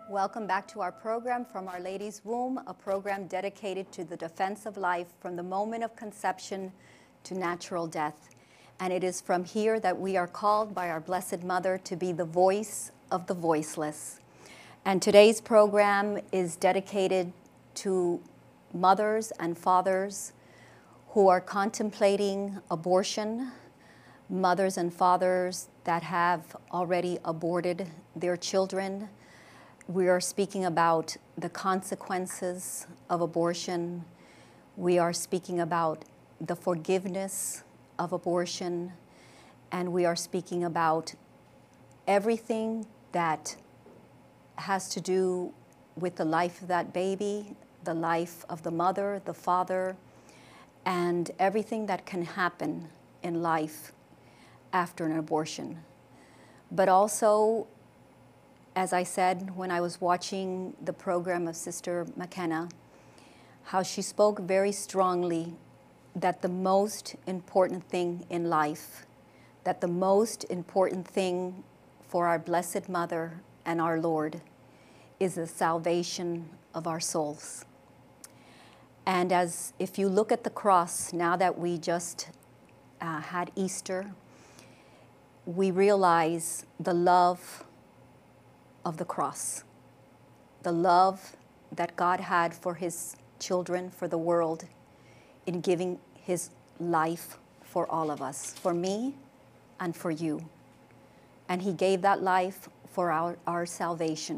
Welcome back to our program From Our Lady's Womb, a program dedicated to the defense of life from the moment of conception to natural death. And it is from here that we are called by our Blessed Mother to be the voice of the voiceless. And today's program is dedicated to mothers and fathers who are contemplating abortion, mothers and fathers that have already aborted their children. We are speaking about the consequences of abortion. We are speaking about the forgiveness of abortion. And we are speaking about everything that has to do with the life of that baby, the life of the mother, the father, and everything that can happen in life after an abortion. But also, as I said when I was watching the program of Sister McKenna, how she spoke very strongly that the most important thing in life, that the most important thing for our Blessed Mother and our Lord is the salvation of our souls. And as if you look at the cross, now that we just had Easter, we realize the love of the cross, the love that God had for his children, for the world, in giving his life for all of us, for me and for you. And he gave that life for our salvation.